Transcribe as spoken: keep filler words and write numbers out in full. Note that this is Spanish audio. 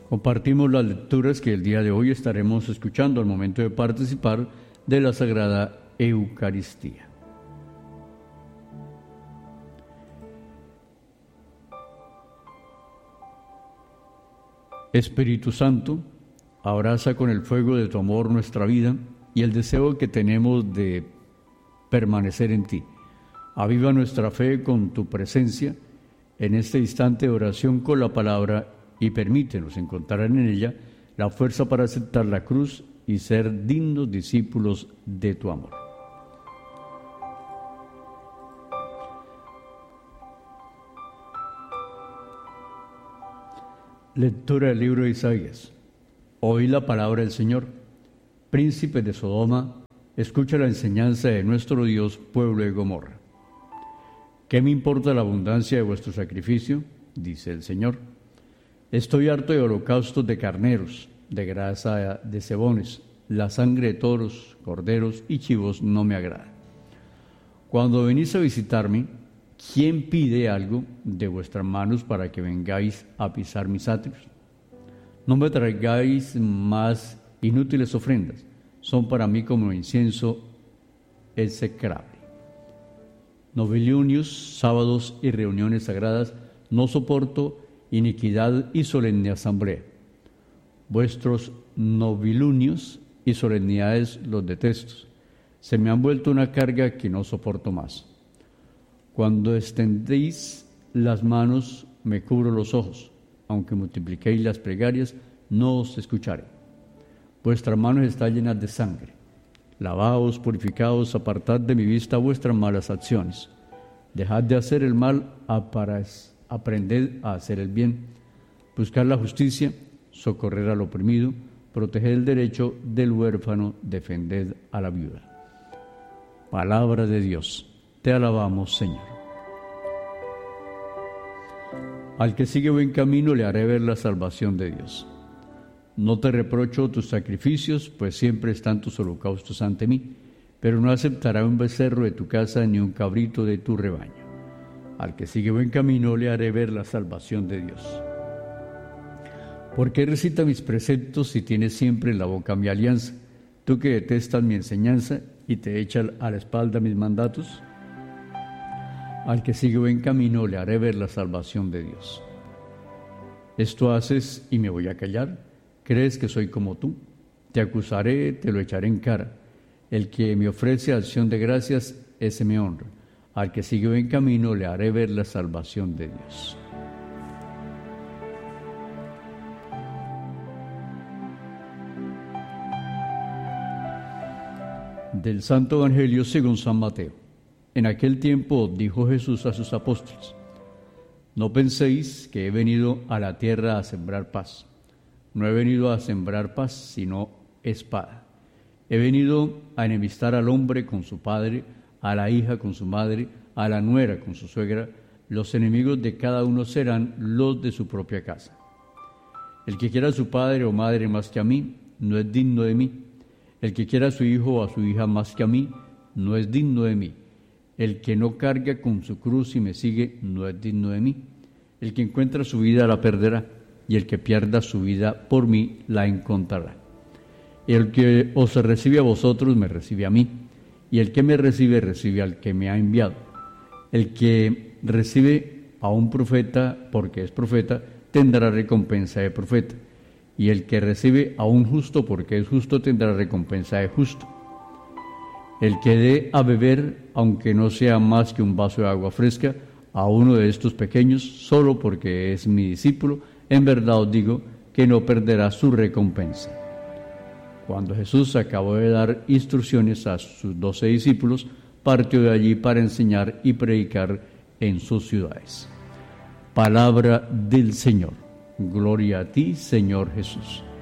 Compartimos las lecturas que el día de hoy estaremos escuchando al momento de participar de la Sagrada Eucaristía. Espíritu Santo, abraza con el fuego de tu amor nuestra vida y el deseo que tenemos de permanecer en ti. Aviva nuestra fe con tu presencia en este instante de oración con la palabra y permítenos encontrar en ella la fuerza para aceptar la cruz y ser dignos discípulos de tu amor. Lectura del libro de Isaías. Oí la palabra del Señor. Príncipes de Sodoma, escucha la enseñanza de nuestro Dios, pueblo de Gomorra. ¿Qué me importa la abundancia de vuestro sacrificio?, dice el Señor. Estoy harto de holocaustos de carneros, de grasa de cebones, la sangre de toros, corderos y chivos no me agrada. Cuando venís a visitarme, ¿quién pide algo de vuestras manos para que vengáis a pisar mis atrios? No me traigáis más inútiles ofrendas, son para mí como incienso execrable. Novilunios, sábados y reuniones sagradas, no soporto iniquidad y solemne asamblea. Vuestros novilunios y solemnidades los detesto. Se me han vuelto una carga que no soporto más. Cuando extendéis las manos, me cubro los ojos. Aunque multipliquéis las plegarias, no os escucharé. Vuestras manos están llenas de sangre. Lavaos, purificaos, apartad de mi vista vuestras malas acciones. Dejad de hacer el mal, aprended a hacer el bien. Buscad la justicia, socorrer al oprimido, proteged el derecho del huérfano, defended a la viuda. Palabra de Dios. Te alabamos, Señor. Al que sigue buen camino le haré ver la salvación de Dios. No te reprocho tus sacrificios, pues siempre están tus holocaustos ante mí, pero no aceptará un becerro de tu casa ni un cabrito de tu rebaño. Al que sigue buen camino le haré ver la salvación de Dios. ¿Por qué recita mis preceptos si tienes siempre en la boca mi alianza? Tú que detestas mi enseñanza y te echas a la espalda mis mandatos. Al que sigue buen camino le haré ver la salvación de Dios. Esto haces y me voy a callar. ¿Crees que soy como tú? Te acusaré, te lo echaré en cara. El que me ofrece acción de gracias, ese me honra. Al que sigue buen camino le haré ver la salvación de Dios. Del Santo Evangelio según San Mateo. En aquel tiempo dijo Jesús a sus apóstoles: No penséis que he venido a la tierra a sembrar paz. No he venido a sembrar paz, sino espada. He venido a enemistar al hombre con su padre, a la hija con su madre, a la nuera con su suegra. Los enemigos de cada uno serán los de su propia casa. El que quiera a su padre o madre más que a mí, no es digno de mí. El que quiera a su hijo o a su hija más que a mí, no es digno de mí. El que no carga con su cruz y me sigue, no es digno de mí. El que encuentra su vida la perderá, y el que pierda su vida por mí la encontrará. El que os recibe a vosotros me recibe a mí, y el que me recibe recibe al que me ha enviado. El que recibe a un profeta porque es profeta tendrá recompensa de profeta, y el que recibe a un justo porque es justo tendrá recompensa de justo. El que dé a beber, aunque no sea más que un vaso de agua fresca, a uno de estos pequeños, solo porque es mi discípulo, en verdad os digo que no perderá su recompensa. Cuando Jesús acabó de dar instrucciones a sus doce discípulos, partió de allí para enseñar y predicar en sus ciudades. Palabra del Señor. Gloria a ti, Señor Jesús.